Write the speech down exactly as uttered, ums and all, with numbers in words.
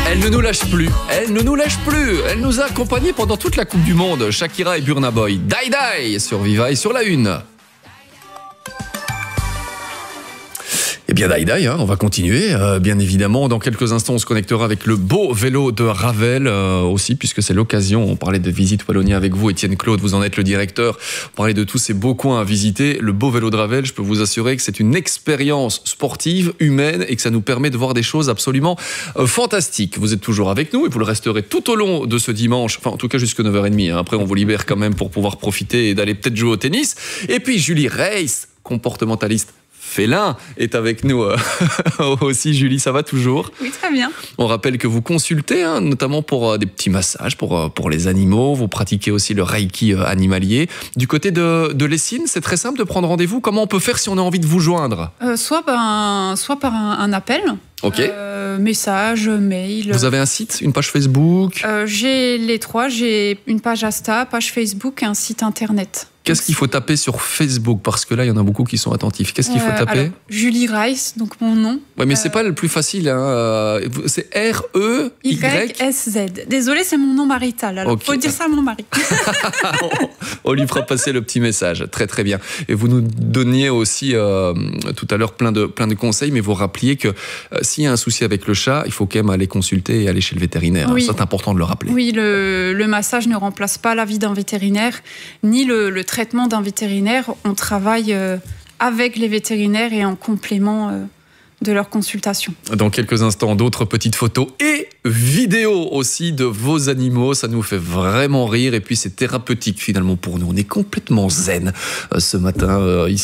Elle ne nous lâche plus, elle ne nous lâche plus. Elle nous a accompagnés pendant toute la Coupe du Monde. Shakira et Burna Boy. Die Die sur Viva et sur la Une. Eh bien, Die Die, hein, on va continuer. Euh, bien évidemment, dans quelques instants, on se connectera avec le beau vélo de Ravel euh, aussi, puisque c'est l'occasion. On parlait de Visite Wallonie avec vous, Étienne Claude, vous en êtes le directeur. On parlait de tous ces beaux coins à visiter. Le beau vélo de Ravel, je peux vous assurer que c'est une expérience sportive, humaine, et que ça nous permet de voir des choses absolument euh, fantastiques. Vous êtes toujours avec nous et vous le resterez tout au long de ce dimanche, enfin en tout cas jusqu'à neuf heures trente. Hein. Après, on vous libère quand même pour pouvoir profiter et d'aller peut-être jouer au tennis. Et puis, Julie Reiss, comportementaliste félin, est avec nous euh, aussi. Julie, ça va toujours? Oui, très bien. On rappelle que vous consultez, hein, notamment pour euh, des petits massages pour, euh, pour les animaux. Vous pratiquez aussi le Reiki euh, animalier. Du côté de, de Lessines, c'est très simple de prendre rendez-vous. Comment on peut faire si on a envie de vous joindre? euh, soit, ben, soit par un, un appel, Ok. euh, message, mail. Vous avez un site, une page Facebook? euh, J'ai les trois. J'ai une page Insta, page Facebook et un site internet. Qu'est-ce qu'il faut taper sur Facebook? Parce que là, il y en a beaucoup qui sont attentifs. Qu'est-ce qu'il faut Euh, taper? alors, Julie Reiss, donc mon nom. Ouais, mais euh, c'est pas le plus facile. Hein. C'est R E Y. Y S Z. Désolée, c'est mon nom marital. Alors, Ok. faut dire ça à mon mari. On lui fera passer le petit message. Très, très bien. Et vous nous donniez aussi euh, tout à l'heure plein de, plein de conseils, mais vous rappeliez que euh, s'il y a un souci avec le chat, il faut quand même aller consulter et aller chez le vétérinaire. Oui. Ça, c'est important de le rappeler. Oui, le, le massage ne remplace pas l'avis d'un vétérinaire, ni le, le traitement d'un vétérinaire. On travaille euh, avec les vétérinaires et en complément euh, de leur consultation. Dans quelques instants, d'autres petites photos et vidéos aussi de vos animaux. Ça nous fait vraiment rire et puis c'est thérapeutique finalement pour nous. On est complètement zen euh, ce matin euh, ici.